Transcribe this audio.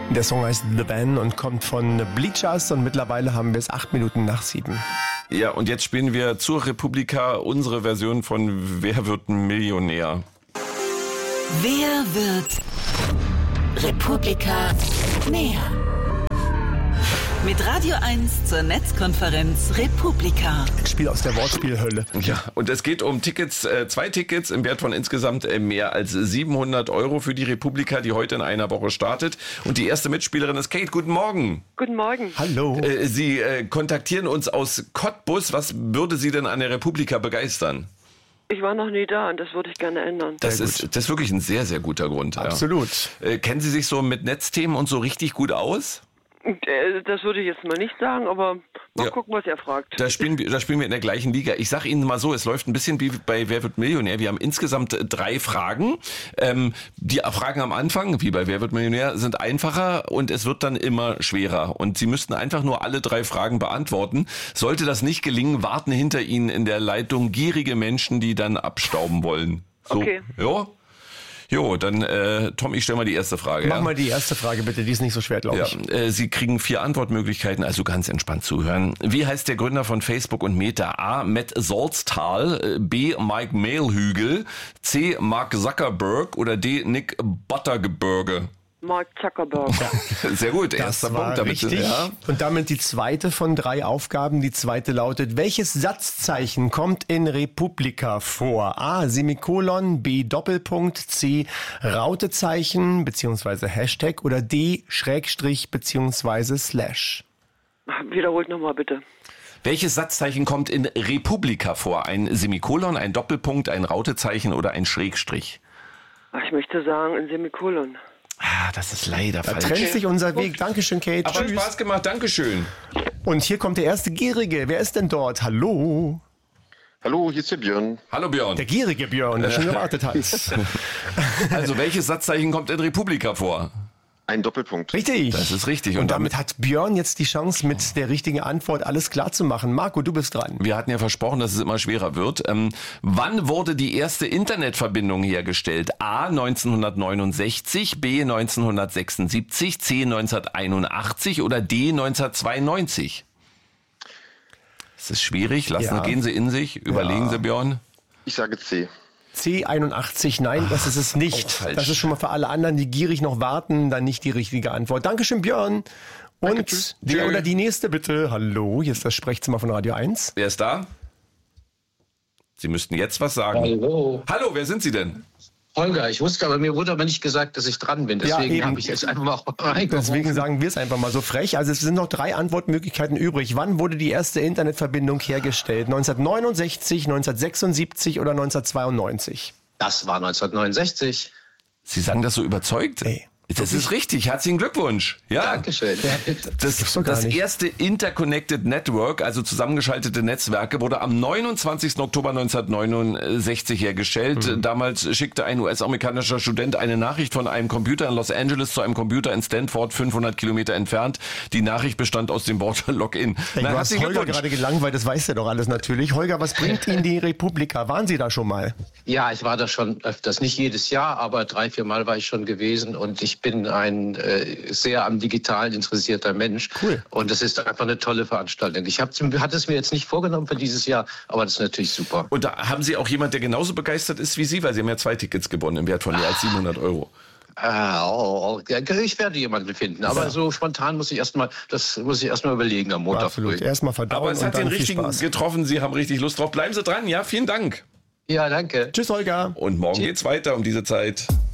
Der Song heißt The Band und kommt von Bleachers und mittlerweile haben wir es 8:07. Ja, und jetzt spielen wir zur Republika unsere Version von Wer wird Millionär? Wer wird Republika näher? Mit Radio 1 zur Netzkonferenz Republika. Spiel aus der Wortspielhölle. Ja, und es geht um Tickets, 2 Tickets im Wert von insgesamt mehr als 700 € für die Republika, die heute in einer Woche startet. Und die erste Mitspielerin ist Kate. Guten Morgen. Guten Morgen. Hallo. Sie kontaktieren uns aus Cottbus. Was würde Sie denn an der Republika begeistern? Ich war noch nie da und das würde ich gerne ändern. Das ist wirklich ein sehr, sehr guter Grund. Absolut. Ja. Kennen Sie sich so mit Netzthemen und so richtig gut aus? Das würde ich jetzt mal nicht sagen, aber mal gucken, was er fragt. Da spielen wir in der gleichen Liga. Ich sage Ihnen mal so, es läuft ein bisschen wie bei Wer wird Millionär. Wir haben insgesamt 3 Fragen. Die Fragen am Anfang, wie bei Wer wird Millionär, sind einfacher und es wird dann immer schwerer. Und Sie müssten einfach nur alle 3 Fragen beantworten. Sollte das nicht gelingen, warten hinter Ihnen in der Leitung gierige Menschen, die dann abstauben wollen. So, okay. Ja? Jo, dann Tom, ich stelle mal die erste Frage. Mach mal die erste Frage bitte, die ist nicht so schwer, glaube ich. Ja, Sie kriegen 4 Antwortmöglichkeiten, also ganz entspannt zuhören. Wie heißt der Gründer von Facebook und Meta? A. Matt Salztal, B. Mike Mehlhügel, C. Mark Zuckerberg oder D. Nick Buttergebirge? Mark Zuckerberg. Ja. Sehr gut, Das erster war Punkt. richtig. Ja. Und damit die zweite von 3 Aufgaben. Die zweite lautet, welches Satzzeichen kommt in Republika vor? A. Semikolon, B. Doppelpunkt, C. Rautezeichen bzw. Hashtag oder D. Schrägstrich bzw. Slash. Wiederholt nochmal bitte. Welches Satzzeichen kommt in Republika vor? Ein Semikolon, ein Doppelpunkt, ein Rautezeichen oder ein Schrägstrich? Ich möchte sagen, ein Semikolon. Ah, das ist leider Da falsch. trennt sich unser Weg. Dankeschön, Kate. Aber hat Tschüss. Spaß gemacht, Dankeschön. Und hier kommt der erste Gierige. Wer ist denn dort? Hallo? Hallo, hier ist der Björn. Hallo Björn. Der gierige Björn, der schon gewartet hat. Also welches Satzzeichen kommt in Republika vor? Ein Doppelpunkt. Richtig. Das ist richtig. Und damit hat Björn jetzt die Chance, mit der richtigen Antwort alles klar zu machen. Marco, du bist dran. Wir hatten ja versprochen, dass es immer schwerer wird. Wann wurde die erste Internetverbindung hergestellt? A. 1969, B. 1976, C. 1981 oder D. 1992? Es ist schwierig. Gehen Sie in sich. Überlegen Sie, Björn. Ich sage C. C81, nein, das ist es nicht. falsch. Das ist schon mal für alle anderen, die gierig noch warten, dann nicht die richtige Antwort. Dankeschön, Björn. Und tschüss. der oder die nächste bitte. Hallo, hier ist das Sprechzimmer von Radio 1. Wer ist da? Sie müssten jetzt was sagen. Hallo. Hallo, wer sind Sie denn? Holger, mir wurde aber nicht gesagt, dass ich dran bin. Ja, Deswegen eben. habe ich jetzt einfach mal reingerufen. Deswegen sagen wir es einfach mal so frech. Also es sind noch 3 Antwortmöglichkeiten übrig. Wann wurde die erste Internetverbindung hergestellt? 1969, 1976 oder 1992? Das war 1969. Sie sagen das so überzeugt? Ey. Das ist richtig. Herzlichen Glückwunsch. Ja. Dankeschön. gibt's doch gar Das nicht. erste Interconnected Network, also zusammengeschaltete Netzwerke, wurde am 29. Oktober 1969 hergestellt. Damals schickte ein US-amerikanischer Student eine Nachricht von einem Computer in Los Angeles zu einem Computer in Stanford, 500 Kilometer entfernt. Die Nachricht bestand aus dem Wort Login. Ey, du hast Holger gerade gelangweilt, das weiß er doch alles natürlich. Holger, was bringt Ihnen die Republika? Waren Sie da schon mal? Ja, ich war da schon öfters, nicht jedes Jahr, aber 3-4 Mal war ich schon gewesen und ich bin ein sehr am Digitalen interessierter Mensch. Cool. Und das ist einfach eine tolle Veranstaltung. Ich hatte es mir jetzt nicht vorgenommen für dieses Jahr, aber das ist natürlich super. Und da haben Sie auch jemand, der genauso begeistert ist wie Sie, weil Sie haben ja 2 Tickets gewonnen im Wert von mehr als 700 €. Ich werde jemanden finden, aber so spontan muss ich erstmal überlegen am Montag Absolut. früh. Erstmal verdauen Aber es und hat dann den viel richtigen Spaß. getroffen. Sie haben richtig Lust drauf. Bleiben Sie dran. Ja, vielen Dank. Ja, danke. Tschüss, Holger. Und morgen geht's weiter um diese Zeit.